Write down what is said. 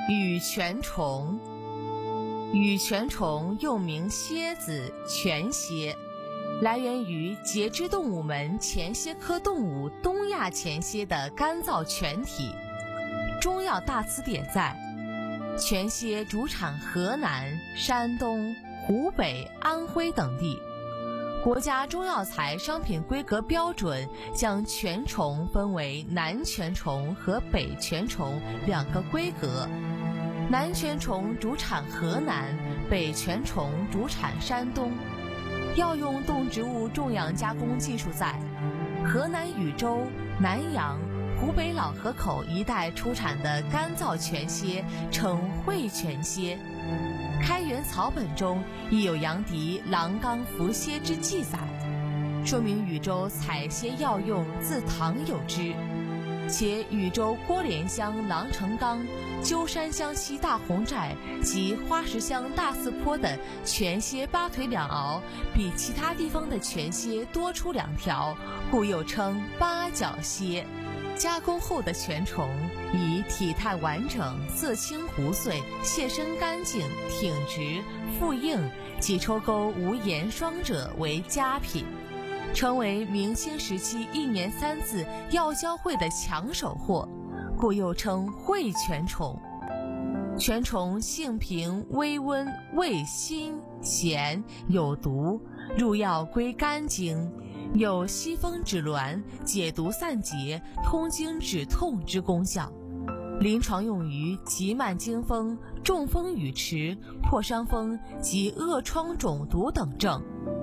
羽泉虫。羽泉虫又名蝎子、泉蝎，来源于节肢动物门前蝎科动物东亚前蝎的干燥泉体。中药大辞典载，泉蝎主产河南、山东、湖北、安徽等地。国家中药材商品规格标准将泉虫分为南泉虫和北泉虫两个规格。南泉虫主产河南，北泉虫主产山东。药用动植物种养加工技术在河南禹州、南阳、湖北老河口一带出产的干燥泉蝎称会泉蝎。开元草本中亦有杨迪郎冈伏蝎之记载，说明禹州采蝎药用自唐有之。且禹州郭连乡郎城冈、鸠山乡西大红寨及花石乡大寺坡的泉蝎八腿两螯比其他地方的泉蝎多出2条，故又称八角蝎。加工后的泉虫以体态完整、色清糊碎、蟹身干净、挺直、腹硬及抽沟无盐霜者为佳品，成为明清时期1年3次药交会的抢手货，故又称会泉虫。泉虫性平微温，味辛咸，有毒，入药归肝经，有息风止挛、解毒散结、通经止痛之功效。临床用于急慢惊风、中风语迟、破伤风及恶疮肿毒等症。